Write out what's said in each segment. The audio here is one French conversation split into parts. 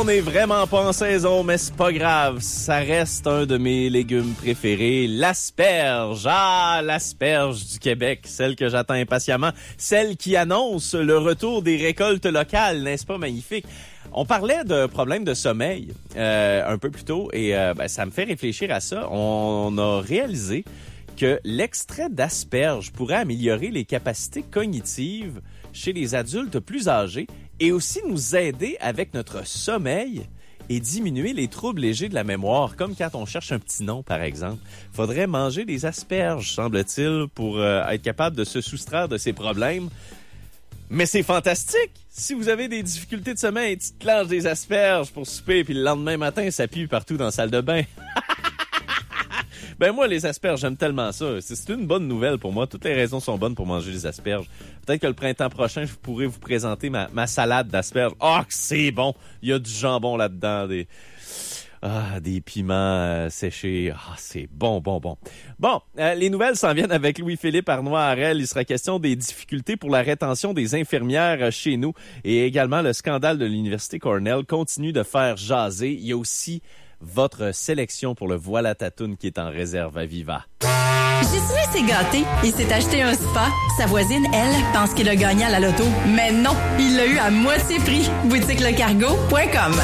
on n'est vraiment pas en saison, mais c'est pas grave. Ça reste un de mes légumes préférés, l'asperge. Ah, l'asperge du Québec, celle que j'attends impatiemment, celle qui annonce le retour des récoltes locales, n'est-ce pas magnifique? On parlait de problèmes de sommeil un peu plus tôt et ça me fait réfléchir à ça. On a réalisé que l'extrait d'asperge pourrait améliorer les capacités cognitives chez les adultes plus âgés et aussi nous aider avec notre sommeil et diminuer les troubles légers de la mémoire, comme quand on cherche un petit nom, par exemple. Faudrait manger des asperges, semble-t-il, pour être capable de se soustraire de ces problèmes. Mais c'est fantastique! Si vous avez des difficultés de sommeil, tu te lances des asperges pour souper, puis le lendemain matin, ça pue partout dans la salle de bain. Ben moi, les asperges, j'aime tellement ça. C'est une bonne nouvelle pour moi. Toutes les raisons sont bonnes pour manger des asperges. Peut-être que le printemps prochain, je pourrai vous présenter ma salade d'asperges. Ah, que c'est bon! Il y a du jambon là-dedans, des piments séchés. Ah, c'est bon. Bon, les nouvelles s'en viennent avec Louis-Philippe Arnois-Harel. Il sera question des difficultés pour la rétention des infirmières chez nous. Et également, le scandale de l'Université Cornell continue de faire jaser. Il y a aussi votre sélection pour le Voilà ta toune qui est en réserve à Viva. Jésus s'est gâté. Il s'est acheté un spa. Sa voisine, elle, pense qu'il a gagné à la loto. Mais non, il l'a eu à moitié prix. boutiquelecargo.com.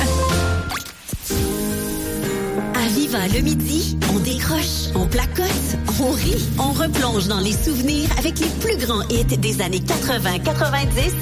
À Viva le midi, on décroche, on placote, on rit, on replonge dans les souvenirs avec les plus grands hits des années 80-90